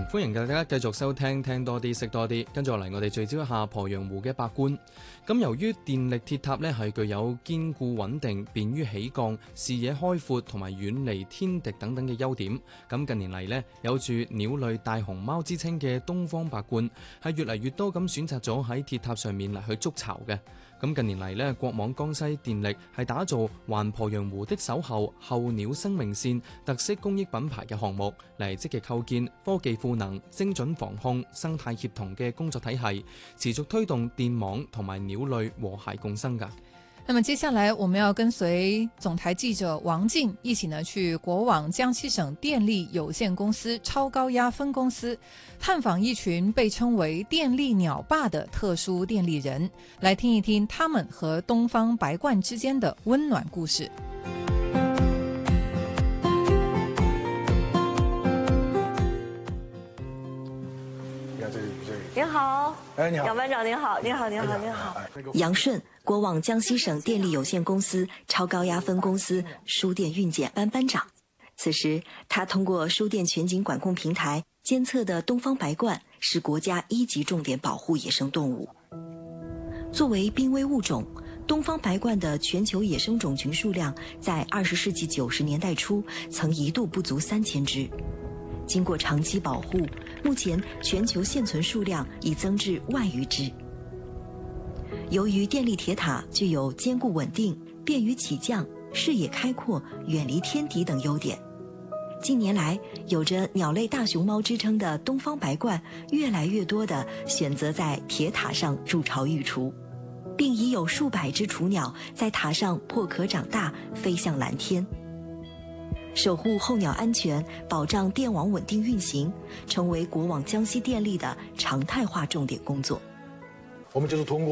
歡迎大家繼續收聽聽多啲識多啲。跟住落嚟我哋聚焦一下鄱陽湖嘅百觀。咁由於電力鐵塔呢係具有堅固穩定、便於起降、視野開闊同埋遠離天敵等等嘅優點，咁近年嚟呢，有住鳥類大熊貓之稱嘅東方白鸛係越嚟越多咁選擇咗喺鐵塔上面嚟去築巢嘅。咁近年嚟呢，國網江西電力係打造環鄱陽湖的守候候鳥生命線特色公益品牌嘅項目，嚟積極構建科技賦能、精準防控、生態協同嘅工作體系，持續推動電網同埋鳥類和諧共生㗎。 那麼接下來我們要跟隨總台記者王靜一起呢去國網江西省電力有限公司超高壓分公司，探訪一群被稱為電力鳥爸的特殊電力人，來聽一聽他們和東方白鸛之間的溫暖故事。 您好， 你好， 杨班长您好，您好，您好，您好。 杨顺，国网江西省电力有限公司超高压分公司输电运检班班长。此时，他通过输电全景管控平台监测的东方白鸛是国家1级重点保护野生动物。作为濒危物种，东方白鸛的全球野生种群数量在20世纪90年代初曾一度不足3000只。经过长期保护，目前全球现存数量已增至1万余只。由于电力铁塔具有坚固稳定、便于起降、视野开阔、远离天敌等优点，近年来有着鸟类大熊猫之称的东方白鸛越来越多地选择在铁塔上筑巢育雏，并已有数百只雏鸟在塔上破壳长大，飞向蓝天。守护候鸟安全，保障电网稳定运行，成为国网江西电力的常态化重点工作。 我们就是通过